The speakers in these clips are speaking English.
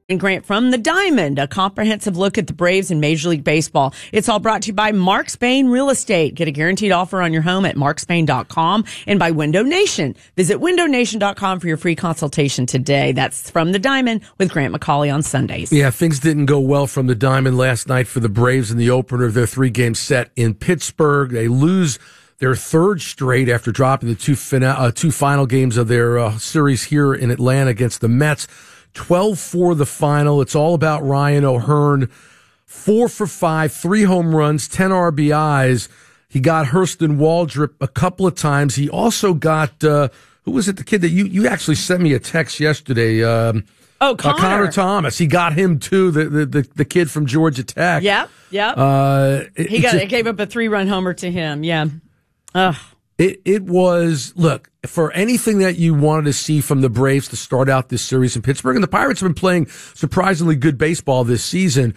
And Grant from the Diamond, a comprehensive look at the Braves in Major League Baseball. It's all brought to you by Mark Spain Real Estate. Get a guaranteed offer on your home at markspain.com and by Window Nation. Visit windownation.com for your free consultation today. That's from the Diamond with Grant McCauley on Sundays. Yeah, things didn't go well from the Diamond last night for the Braves in the opener of their 3-game set in Pittsburgh. They lose their third straight after dropping the two final games of their series here in Atlanta against the Mets. 12-4 the final. It's all about Ryan O'Hearn. 4 for 5, 3 home runs, 10 RBIs. He got Hurston Waldrop a couple of times. He also got, who was it, the kid that you actually sent me a text yesterday? Connor Thomas. He got him too, the kid from Georgia Tech. Yep. He gave up a 3-run homer to him. Yeah. It was, look, for anything that you wanted to see from the Braves to start out this series in Pittsburgh, and the Pirates have been playing surprisingly good baseball this season,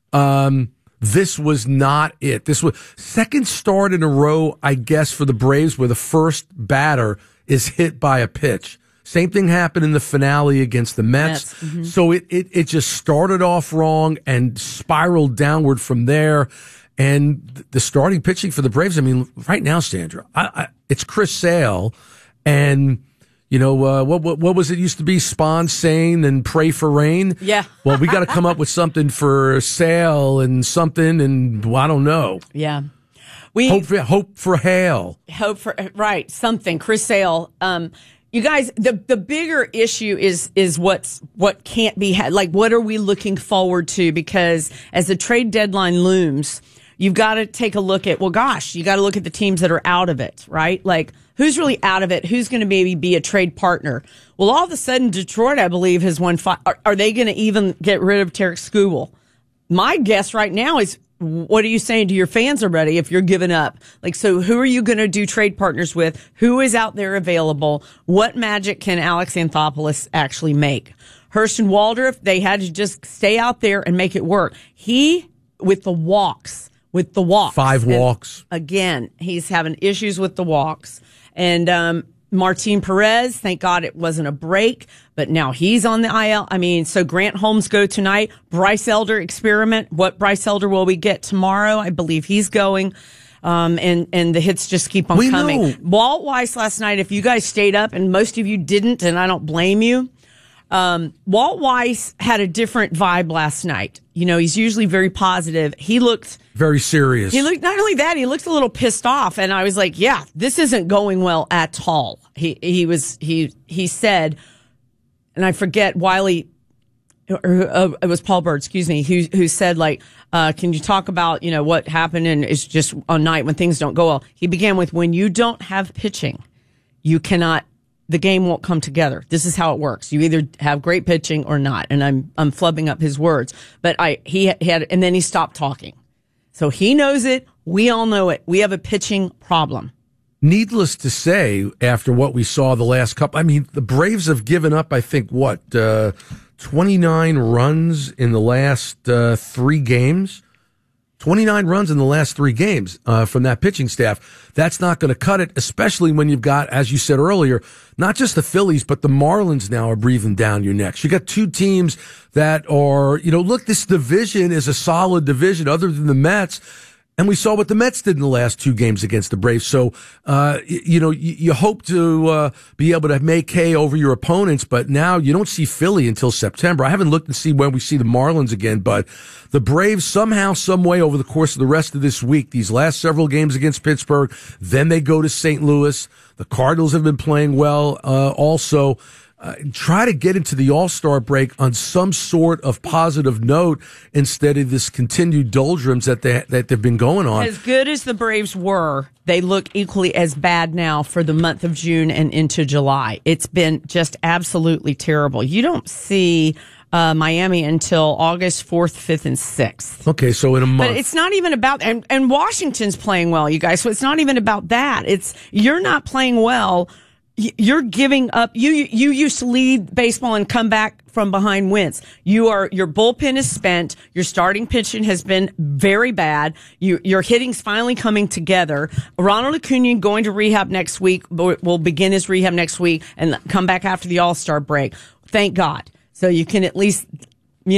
this was not it. This was second start in a row, I guess, for the Braves where the first batter is hit by a pitch. Same thing happened in the finale against the Mets. Mm-hmm. So it just started off wrong and spiraled downward from there. And the starting pitching for the Braves, I mean, right now, Sandra, it's Chris Sale, and what was it used to be? Spawn Sane and pray for rain. Yeah. Well, we got to come up with something for Sale and something, and I don't know. Yeah. Hope for hail. Right, something. Chris Sale. You guys, the bigger issue is what can't be had. Like, what are we looking forward to? Because as the trade deadline looms, you've got to take a look at, you got to look at the teams that are out of it, right? Like, who's really out of it? Who's going to maybe be a trade partner? Well, all of a sudden, Detroit, I believe, has won 5. Are they going to even get rid of Tarek Skubal? My guess right now is, what are you saying to your fans already if you're giving up? Like, so who are you going to do trade partners with? Who is out there available? What magic can Alex Anthopoulos actually make? Hurston Waldrop, they had to just stay out there and make it work. With the walks. 5 walks. Again, he's having issues with the walks. And Martin Perez, thank God it wasn't a break, but now he's on the IL. I mean, so Grant Holmes go tonight. Bryce Elder experiment. What Bryce Elder will we get tomorrow? I believe he's going. And the hits just keep on coming. Know. Walt Weiss last night, if you guys stayed up, and most of you didn't, and I don't blame you, Walt Weiss had a different vibe last night. He's usually very positive. He looked very serious. He looked, not only that, he looked a little pissed off. And I was like, yeah, this isn't going well at all. He said, and I forget Wiley, it was Paul Bird, excuse me, who said, like, can you talk about, what happened? And it's just a night when things don't go well. He began with, when you don't have pitching, the game won't come together. This is how it works. You either have great pitching or not. And I'm flubbing up his words, but he had, and then he stopped talking. So he knows it. We all know it. We have a pitching problem. Needless to say, after what we saw the last couple, I mean, the Braves have given up, I think, 29 runs in the last 3 games. 29 runs in the last 3 games from that pitching staff. That's not going to cut it, especially when you've got, as you said earlier, not just the Phillies, but the Marlins now are breathing down your necks. You got 2 teams that are, look, this division is a solid division other than the Mets. And we saw what the Mets did in the last 2 games against the Braves. So, you hope to be able to make hay over your opponents, but now you don't see Philly until September. I haven't looked to see when we see the Marlins again, but the Braves somehow, some way over the course of the rest of this week, these last several games against Pittsburgh, then they go to St. Louis. The Cardinals have been playing well, also. Try to get into the All-Star break on some sort of positive note instead of this continued doldrums that they've been going on. As good as the Braves were, they look equally as bad now for the month of June and into July. It's been just absolutely terrible. You don't see Miami until August 4th, 5th, and 6th. Okay, so in a month. But it's not even about, and Washington's playing well, you guys, so it's not even about that. You're not playing well. You're giving up. You used to lead baseball and come back from behind wins. Your bullpen is spent. Your starting pitching has been very bad. Your hitting's finally coming together. Ronald Acuna going to rehab next week. Will begin his rehab next week and come back after the All-Star break. Thank God. So you can at least